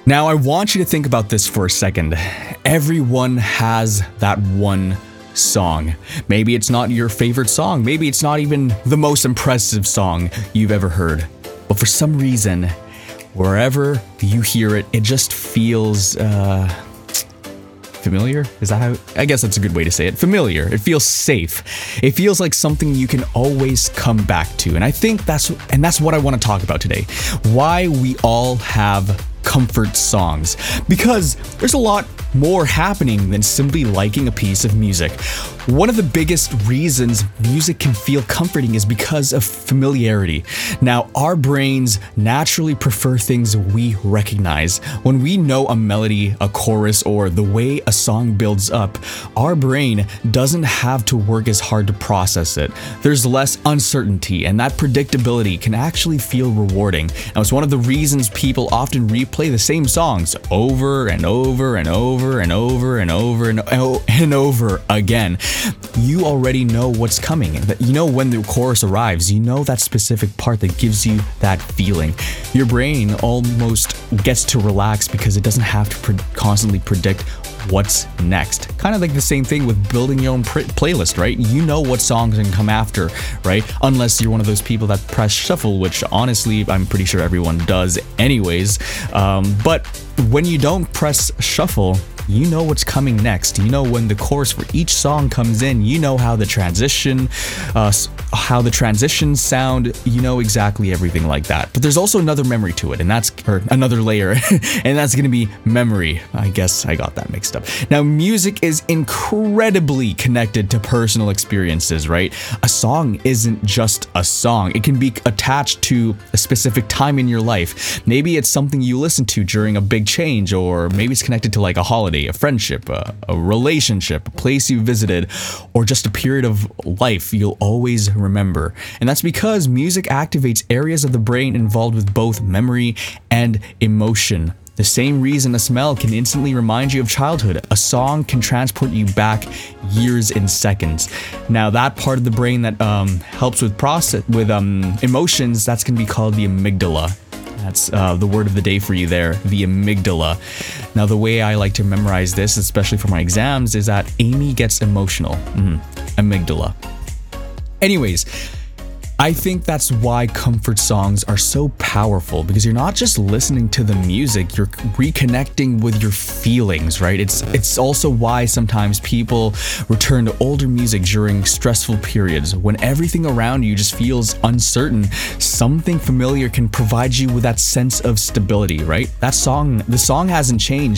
Now, I want you to think about this for a second. Everyone has that one song. Maybe it's not your favorite song. Maybe it's not even the most impressive song you've ever heard. But for some reason, wherever you hear it, it just feels familiar? Is that how? I guess that's a good way to say it. Familiar. It feels safe. It feels like something you can always come back to. And I think that's what I want to talk about today. Why we all have comfort songs. Because there's a lot more happening than simply liking a piece of music. One of the biggest reasons music can feel comforting is because of familiarity. Now, our brains naturally prefer things we recognize. When we know a melody, a chorus, or the way a song builds up, our brain doesn't have to work as hard to process it. There's less uncertainty, and that predictability can actually feel rewarding. And it's one of the reasons people often replay the same songs over and over and over and over and over and over again. You already know what's coming. You know when the chorus arrives. You know that specific part that gives you that feeling. Your brain almost gets to relax because it doesn't have to constantly predict what's next. Kind of like the same thing with building your own playlist, right? You know what songs can come after, right? Unless you're one of those people that press shuffle, which honestly, I'm pretty sure everyone does anyways. But when you don't press shuffle, you know what's coming next. You know when the chorus for each song comes in. You know how the transitions sound. You know exactly everything like that. But there's also another memory to it, another layer, and that's going to be memory. I guess I got that mixed up. Now, music is incredibly connected to personal experiences, right? A song isn't just a song. It can be attached to a specific time in your life. Maybe it's something you listen to during a big change, or maybe it's connected to like a holiday, a friendship, a relationship, a place you visited, or just a period of life you'll always remember. And that's because music activates areas of the brain involved with both memory and emotion. The same reason a smell can instantly remind you of childhood, a song can transport you back years in seconds. Now, that part of the brain that helps with emotions, that's going to be called the amygdala. That's the word of the day for you there, the amygdala. Now, the way I like to memorize this, especially for my exams, is that Amy gets emotional. Amygdala. Anyways, I think that's why comfort songs are so powerful, because you're not just listening to the music, you're reconnecting with your feelings, right? It's also why sometimes people return to older music during stressful periods. When everything around you just feels uncertain, something familiar can provide you with that sense of stability, right? The song hasn't changed.